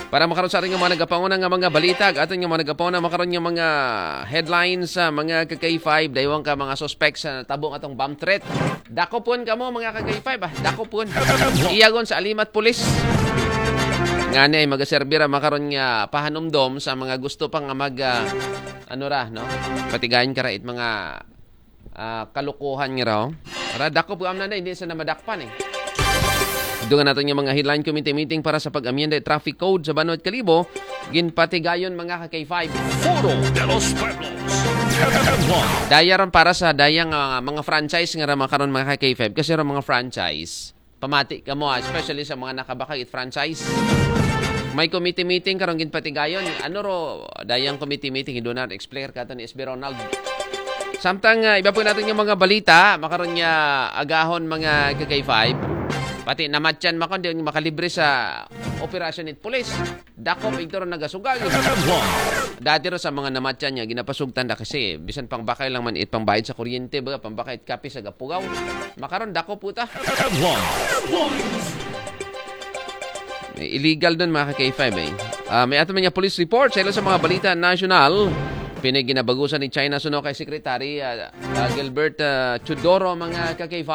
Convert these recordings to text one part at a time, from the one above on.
Para makaroon sa ating mga nagapangunan nga mga balita, ating mga nagapangunan makaroon nga mga headlines sa mga KK5, daywang ka mga suspects sa tabong atong bomb threat. Dakopon ka mo mga KK5, dakopon. Iyagon sa Alimat Police. Nga ay magaserbira makaroon nga pahanumdom sa mga gusto pang no? Patigayin ka rait mga kalukuhan nga raw. Para dakop ka na hindi sa namadakpan eh. Doon natin yung mga headline committee meeting para sa pag-amyenda traffic code sa Banwat Kalibo. Ginpatigayon mga ka-K5. Foro de los Pueblos. Dayaran para sa dayang mga franchise nga makaroon mga ka-K5. Kasi rin mga franchise, pamati ka mo, especially sa mga nakabakag franchise. May committee meeting karong ginpatigayon. Ano ro, dayang committee meeting, doon natin explain ka ito ni SB Ronald. Samtang iba po natin yung mga balita, makaroon niya agahon mga ka-K5. Pati namatyan makon di makalibre sa operasyon it police. Dakop ito ron nagasugal. Dati ro sa mga namatyan niya ginapasugtan da kasi bisan pang bakay lang man it pang bayad sa kuryente baga pang bakay kape sa gapugaw. Makaron dakop puta. Illegal doon mga K5 eh. May ato man niya police report sa ilo sa mga balita national. Pinaginabagusan ni China suno kay Secretary Gilbert Chudoro mga K5.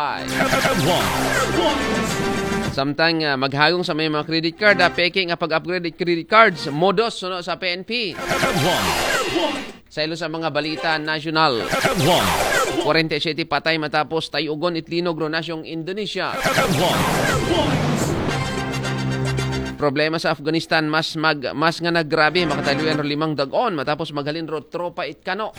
Samtang maghagong sa may mga credit card, peking pag-upgrade credit cards, modus suno sa PNP. Sa ilo sa mga balita national. 47 patay matapos tayugon itlinog ro nasyong Indonesia. Problema sa Afghanistan mas nga naggrabe makataluyan ro 5 dagon matapos maghalin ro tropa itkano.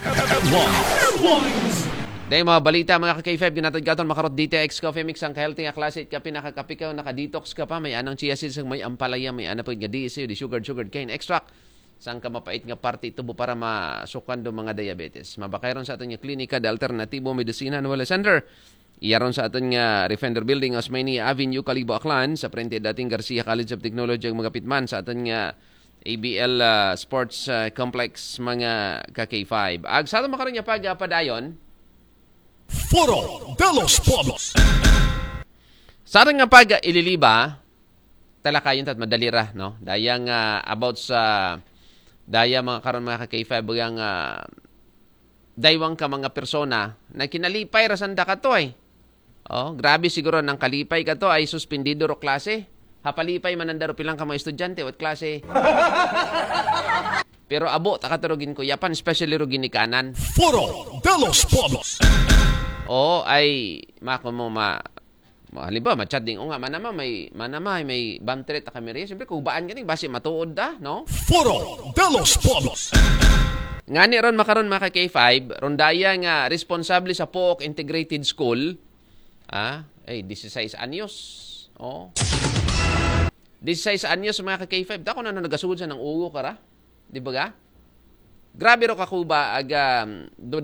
Dahil mga balita mga ka-K5 ginataggaton makarot DTX Coffee Mix ang healthy nga klase kape nakakapikaw naka-detox ka pa may anang chia seeds may ampalaya may ana pud nga DSU di sugar cane extract sang ka mapait nga parte tubo para masukan do mga diabetes. Mabakayron sa aton nga klinika de alternatibo medisina Nueva Center. Iyaron sa aton nga Refender Building Osmania Avenue Calibo Aklan sa frente dating Garcia College of Technology ang magapitman sa aton nga ABL Sports Complex mga ka-K5. Sa aton makaroon nga pagpadayon Foro de los Pueblos. sa aton nga ililiba talakayon tat madalira no. Dayang about sa daya mga karon mga ka-K5 yang daywang ka mga persona na kinalipay rasanda ka to eh. Oh, grabe siguro nang kalipay ka to ay suspendido ro klase. Hapalipay manandaro pilang ka mga estudyante wat klase. Pero abo takaturugin ko yapan especially ro ginikanan. Foro de los Pueblos. Oh, ay mako mo halimbawa machat ding nga manama may bomb threat kami rin. Siyempre kung baan ganing base matuod da, no? Foro de los Pueblos. Ngani ron makaron mga K5, rondaya nga responsable sa POOC Integrated School. 16 anyos. Oh. 16 anyos mga K5. Dako na nagasugod sa ng ugo kara. Di ba ga? Grabe ro kakuba